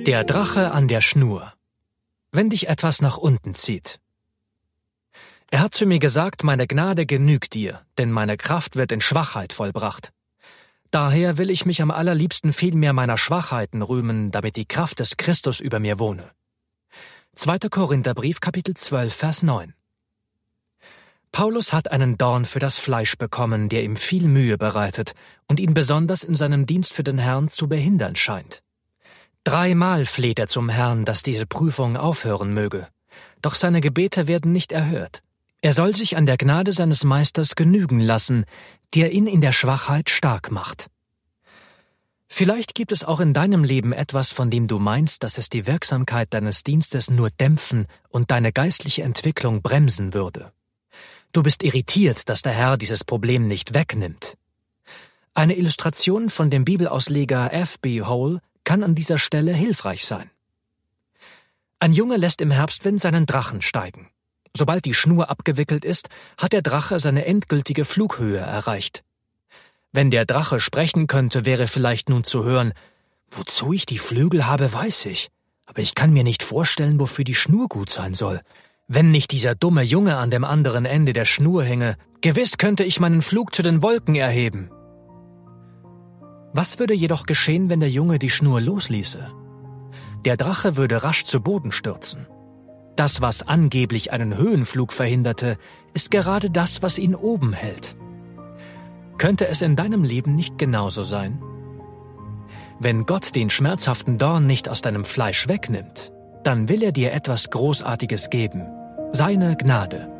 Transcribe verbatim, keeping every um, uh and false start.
Der Drache an der Schnur. Wenn dich etwas nach unten zieht. Er hat zu mir gesagt, meine Gnade genügt dir, denn meine Kraft wird in Schwachheit vollbracht. Daher will ich mich am allerliebsten vielmehr meiner Schwachheiten rühmen, damit die Kraft des Christus über mir wohne. zweiter Korintherbrief, Kapitel zwölf, Vers neun. Paulus hat einen Dorn für das Fleisch bekommen, der ihm viel Mühe bereitet und ihn besonders in seinem Dienst für den Herrn zu behindern scheint. Dreimal fleht er zum Herrn, dass diese Prüfung aufhören möge. Doch seine Gebete werden nicht erhört. Er soll sich an der Gnade seines Meisters genügen lassen, der ihn in der Schwachheit stark macht. Vielleicht gibt es auch in deinem Leben etwas, von dem du meinst, dass es die Wirksamkeit deines Dienstes nur dämpfen und deine geistliche Entwicklung bremsen würde. Du bist irritiert, dass der Herr dieses Problem nicht wegnimmt. Eine Illustration von dem Bibelausleger F B Hole kann an dieser Stelle hilfreich sein. Ein Junge lässt im Herbstwind seinen Drachen steigen. Sobald die Schnur abgewickelt ist, hat der Drache seine endgültige Flughöhe erreicht. Wenn der Drache sprechen könnte, wäre vielleicht nun zu hören: Wozu ich die Flügel habe, weiß ich, aber ich kann mir nicht vorstellen, wofür die Schnur gut sein soll. Wenn nicht dieser dumme Junge an dem anderen Ende der Schnur hänge, gewiss könnte ich meinen Flug zu den Wolken erheben. Was würde jedoch geschehen, wenn der Junge die Schnur losließe? Der Drache würde rasch zu Boden stürzen. Das, was angeblich einen Höhenflug verhinderte, ist gerade das, was ihn oben hält. Könnte es in deinem Leben nicht genauso sein? Wenn Gott den schmerzhaften Dorn nicht aus deinem Fleisch wegnimmt, dann will er dir etwas Großartiges geben: seine Gnade.